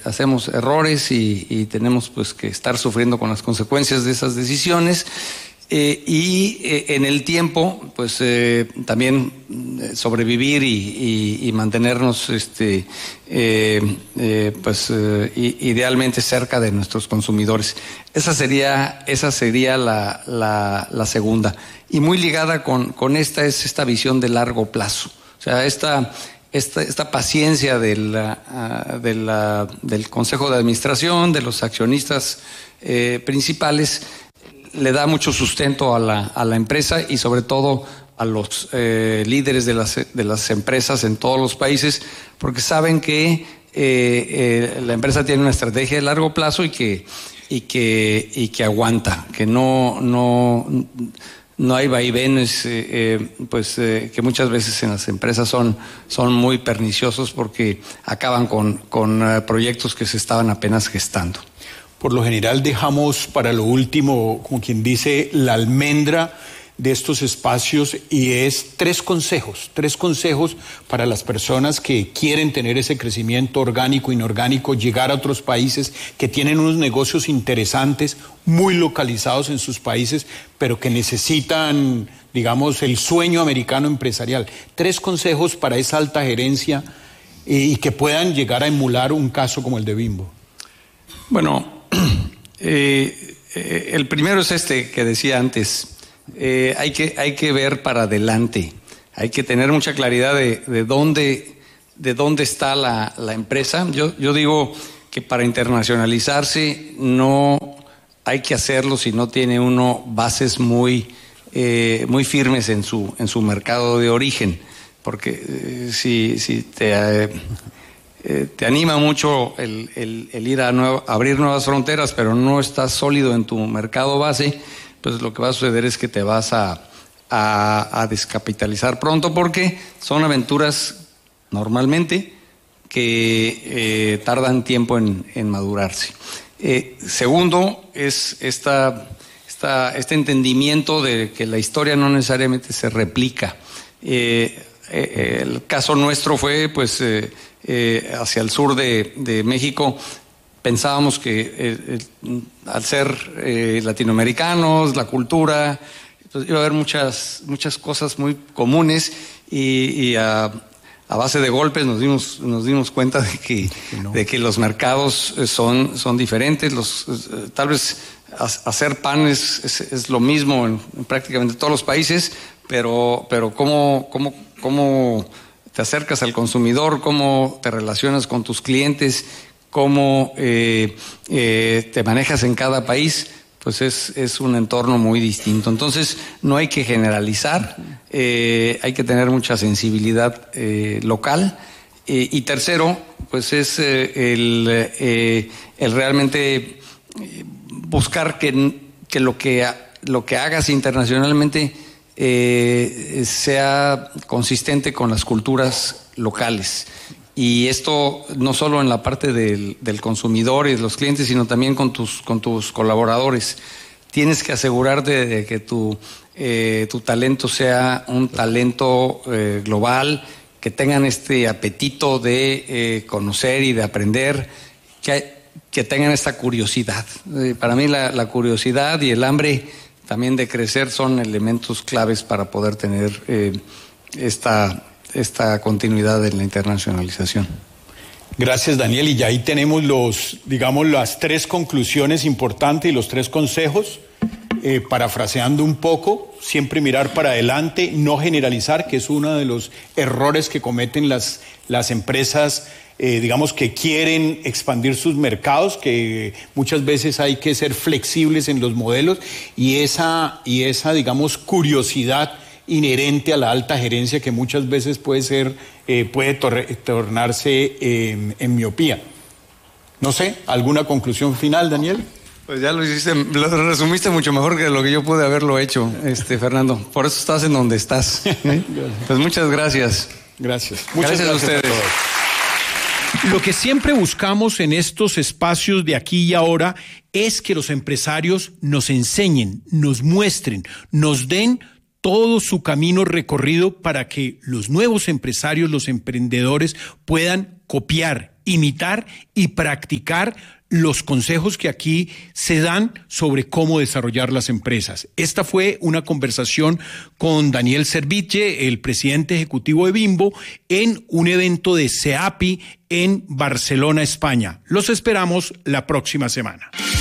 hacemos errores y tenemos pues que estar sufriendo con las consecuencias de esas decisiones. En el tiempo, pues también sobrevivir y mantenernos, idealmente cerca de nuestros consumidores. Esa sería la segunda. Y muy ligada con esta visión de largo plazo. O sea, esta paciencia del Consejo de Administración, de los accionistas principales, le da mucho sustento a la empresa y sobre todo a los líderes de las empresas en todos los países, porque saben que la empresa tiene una estrategia de largo plazo y que aguanta, que no hay vaivenes, que muchas veces en las empresas son muy perniciosos porque acaban con proyectos que se estaban apenas gestando. Por lo general dejamos para lo último, como quien dice, la almendra de estos espacios, y es tres consejos para las personas que quieren tener ese crecimiento orgánico, inorgánico, llegar a otros países que tienen unos negocios interesantes, muy localizados en sus países, pero que necesitan, digamos, el sueño americano empresarial. Tres consejos para esa alta gerencia y que puedan llegar a emular un caso como el de Bimbo. Bueno, el primero es que decía antes. Hay que ver para adelante, hay que tener mucha claridad de dónde está la empresa. Yo digo que para internacionalizarse no hay que hacerlo si no tiene uno bases muy firmes en su mercado de origen, porque si te anima mucho el ir a abrir nuevas fronteras, pero no estás sólido en tu mercado base, pues lo que va a suceder es que te vas a descapitalizar pronto, porque son aventuras normalmente que tardan tiempo en madurarse. Segundo es este entendimiento de que la historia no necesariamente se replica. El caso nuestro fue pues hacia el sur de México. Pensábamos que al ser latinoamericanos, la cultura, pues iba a haber muchas cosas muy comunes, y a base de golpes nos dimos cuenta de que los mercados son diferentes. Tal vez hacer pan es lo mismo en prácticamente todos los países, pero cómo te acercas al consumidor, cómo te relacionas con tus clientes, cómo te manejas en cada país, pues es un entorno muy distinto. Entonces no hay que generalizar, hay que tener mucha sensibilidad local. Y tercero, pues es el realmente buscar que lo que hagas internacionalmente sea consistente con las culturas locales. Y esto no solo en la parte del consumidor y de los clientes, sino también con tus colaboradores. Tienes que asegurarte de que tu talento sea un talento global, que tengan este apetito de conocer y de aprender, que tengan esta curiosidad. Para mí la curiosidad y el hambre también de crecer son elementos claves para poder tener esta continuidad en la internacionalización. Gracias, Daniel. Y ya ahí tenemos las tres conclusiones importantes y los tres consejos. Parafraseando un poco, siempre mirar para adelante, no generalizar, que es uno de los errores que cometen las empresas, que quieren expandir sus mercados, que muchas veces hay que ser flexibles en los modelos, y esa curiosidad inherente a la alta gerencia, que muchas veces puede tornarse en miopía. No sé, ¿alguna conclusión final, Daniel? Pues ya lo resumiste mucho mejor que lo que yo pude haberlo hecho, Fernando. Por eso estás en donde estás. Pues muchas gracias. Gracias. Muchas gracias a ustedes. A todos. Lo que siempre buscamos en estos espacios de aquí y ahora es que los empresarios nos enseñen, nos muestren, nos den todo su camino recorrido para que los nuevos empresarios, los emprendedores, puedan copiar, imitar y practicar los consejos que aquí se dan sobre cómo desarrollar las empresas. Esta fue una conversación con Daniel Servitje, el presidente ejecutivo de Bimbo, en un evento de CEAPI en Barcelona, España. Los esperamos la próxima semana.